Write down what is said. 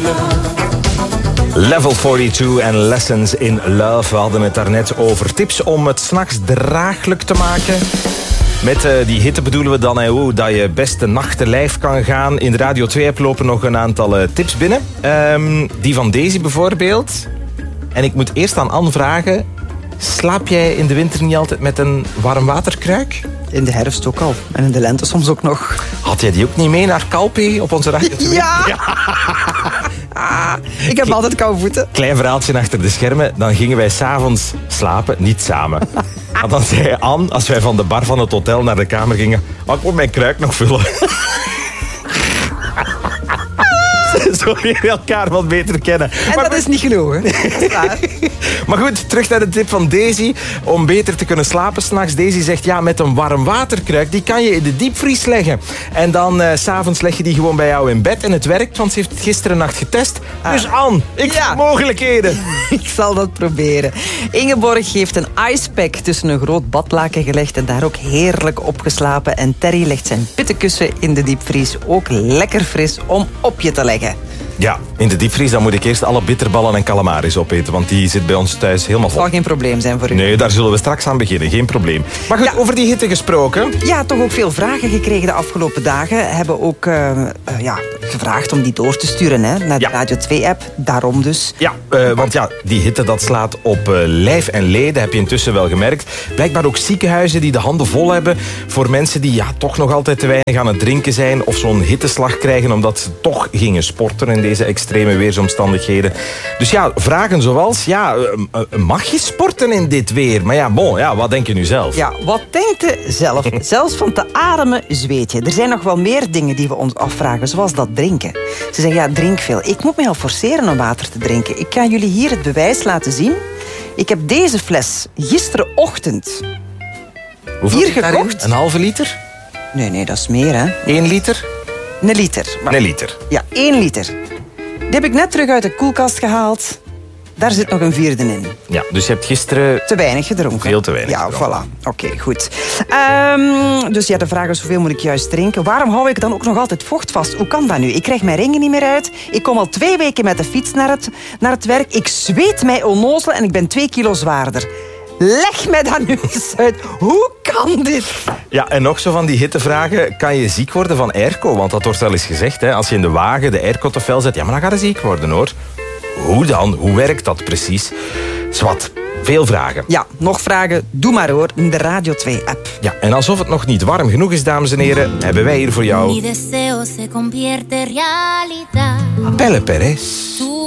Level 42 en Lessons in Love. We hadden het daarnet over tips om het 's nachts draaglijk te maken. Met die hitte bedoelen we dan hoe dat je beste nachten lijf kan gaan. In de Radio 2-app lopen nog een aantal tips binnen. Die van Daisy bijvoorbeeld. En ik moet eerst aan Anne vragen... Slaap jij in de winter niet altijd met een warmwaterkruik? In de herfst ook al. En in de lente soms ook nog. Had jij die ook niet mee naar Calpe op onze Radio 2? Ja! Ik heb altijd koude voeten. Klein verhaaltje achter de schermen. Dan gingen wij 's avonds slapen, niet samen. Want dan zei Anne, als wij van de bar van het hotel naar de kamer gingen... ik moet mijn kruik nog vullen. Zo leer je elkaar wat beter kennen. En maar dat is niet gelogen. Maar goed, terug naar de tip van Daisy. Om beter te kunnen slapen 's nachts. Daisy zegt, ja, met een warm waterkruik, die kan je in de diepvries leggen. En dan 's avonds leg je die gewoon bij jou in bed. En het werkt, want ze heeft het gisteren nacht getest. Dus Anne, mogelijkheden. Ik zal dat proberen. Ingeborg heeft een icepack tussen een groot badlaken gelegd en daar ook heerlijk op geslapen. En Terry legt zijn pittenkussen in de diepvries. Ook lekker fris om op je te leggen. Ja, in de diepvries dan moet ik eerst alle bitterballen en calamaris opeten, want die zit bij ons thuis helemaal vol. Dat zal geen probleem zijn voor u. Nee, daar zullen we straks aan beginnen, geen probleem. Maar goed, over die hitte gesproken. Ja, toch ook veel vragen gekregen de afgelopen dagen. Hebben ook gevraagd om die door te sturen naar de Radio 2-app. Daarom dus. Ja, want die hitte dat slaat op lijf en leden, heb je intussen wel gemerkt. Blijkbaar ook ziekenhuizen die de handen vol hebben voor mensen die toch nog altijd te weinig aan het drinken zijn of zo'n hitteslag krijgen omdat ze toch gingen sporten in deze extreme weersomstandigheden. Dus vragen zoals, mag je sporten in dit weer? Maar wat denk je nu zelf? Ja, wat denkt je zelf? Zelfs van te ademen zweet je. Er zijn nog wel meer dingen die we ons afvragen, zoals dat drinken. Ze zeggen, drink veel. Ik moet me al forceren om water te drinken. Ik ga jullie hier het bewijs laten zien. Ik heb deze fles gisterenochtend hier gekocht. Een halve liter? Nee, dat is meer, hè. 1 liter? Een liter. Een liter. Ja, 1 liter. Die heb ik net terug uit de koelkast gehaald. Daar zit nog een vierde in. Ja, dus je hebt gisteren... Te weinig gedronken. Veel te weinig gedronken. Voilà. Oké, goed. Dus de vraag is, hoeveel moet ik juist drinken? Waarom hou ik dan ook nog altijd vocht vast? Hoe kan dat nu? Ik krijg mijn ringen niet meer uit. Ik kom al 2 weken met de fiets naar het werk. Ik zweet mij onnozel en ik ben 2 kilo zwaarder. Leg mij dat nu eens uit. Hoe kan dit? Ja, en nog zo van die hittevragen. Kan je ziek worden van airco? Want dat wordt wel eens gezegd. Hè? Als je in de wagen de airco te fel zet, maar dan ga je ziek worden, hoor. Hoe dan? Hoe werkt dat precies? Zwat, veel vragen. Ja, nog vragen? Doe maar hoor, in de Radio 2-app. Ja, en alsof het nog niet warm genoeg is, dames en heren, hebben wij hier voor jou... Pelle Perez.